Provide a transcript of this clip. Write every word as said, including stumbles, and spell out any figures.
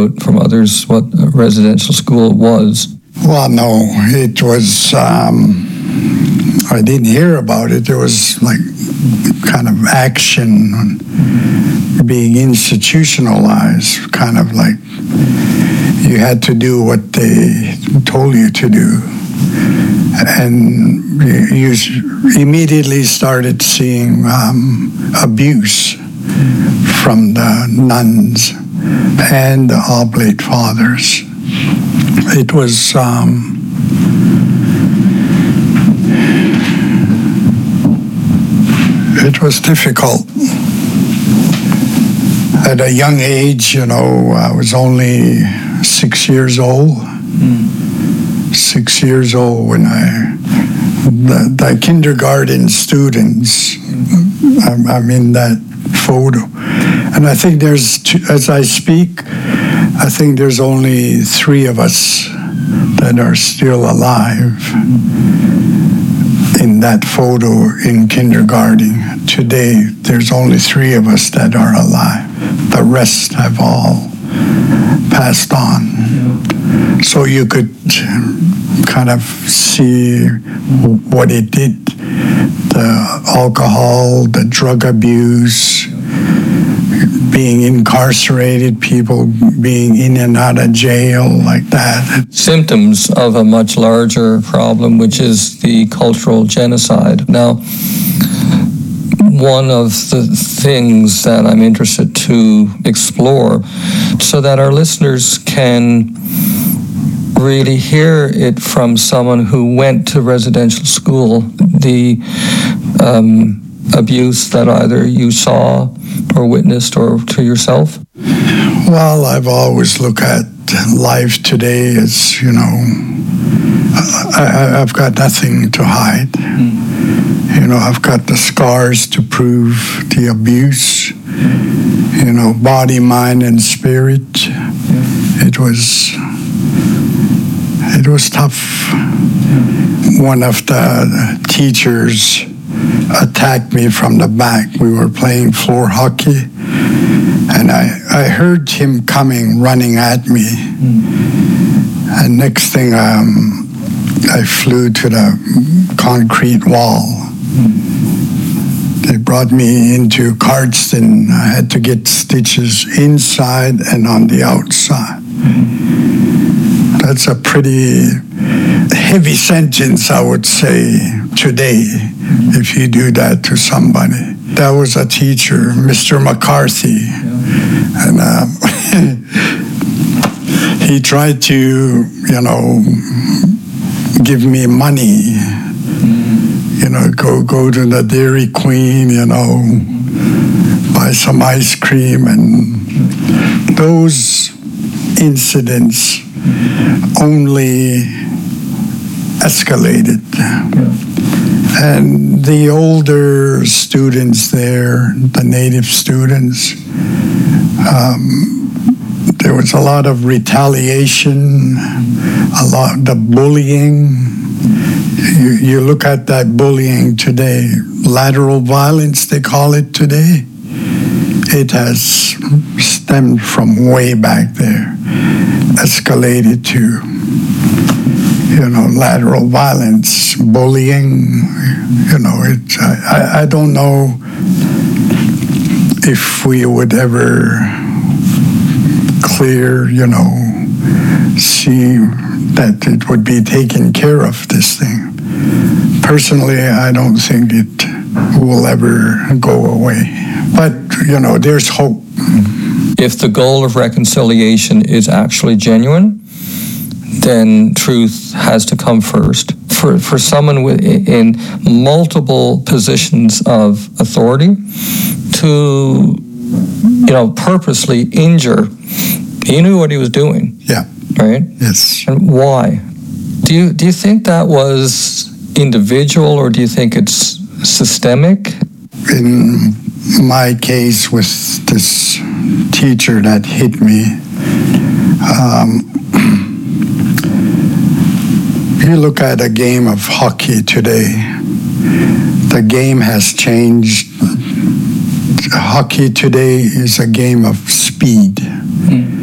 out from others what a residential school was. Well, no, it was, um, I didn't hear about it. There was like kind of action being institutionalized, kind of like you had to do what they told you to do. And you immediately started seeing um, abuse from the nuns and the Oblate Fathers. It was um, it was difficult. At a young age, you know, I was only six years old. Mm. Six years old when I, the, the kindergarten students, I'm, I'm in that photo. And I think there's, two, as I speak, I think there's only three of us that are still alive in that photo in kindergarten. Today, there's only three of us that are alive. The rest have all passed on. So you could kind of see what it did. The alcohol, the drug abuse, being incarcerated, people being in and out of jail like that. Symptoms of a much larger problem, which is the cultural genocide. Now, one of the things that I'm interested to explore so that our listeners can really hear it from someone who went to residential school, the um, abuse that either you saw or witnessed or to yourself? Well, I've always looked at life today as, you know, I, I, I've got nothing to hide. Mm. You know, I've got the scars to prove the abuse, you know, body, mind, and spirit. Yeah. It was, it was tough. Yeah. One of the teachers attacked me from the back. We were playing floor hockey, and I, I heard him coming, running at me. Mm. And next thing, um, I flew to the concrete wall. They brought me into Cardston. I had to get stitches inside and on the outside. That's a pretty heavy sentence, I would say, today, if you do that to somebody. That was a teacher, Mister McCarthy. And um, he tried to, you know, give me money. You know, go go to the Dairy Queen, you know, buy some ice cream. And those incidents only escalated. And the older students there, the native students, um, there was a lot of retaliation, a lot the bullying. You, you look at that bullying today, lateral violence, they call it today. It has stemmed from way back there, escalated to, you know, lateral violence, bullying. You know, it. I, I don't know if we would ever clear, you know, see that it would be taken care of, this thing. Personally, I don't think it will ever go away. But, you know, there's hope. If the goal of reconciliation is actually genuine, then truth has to come first. For for someone with, in multiple positions of authority to, you know, purposely injure, he knew what he was doing. Yeah. Right? Yes. And why? Do you do you think that was individual, or do you think it's systemic? In my case with this teacher that hit me, um, you look at a game of hockey today, the game has changed. Hockey today is a game of speed. Mm.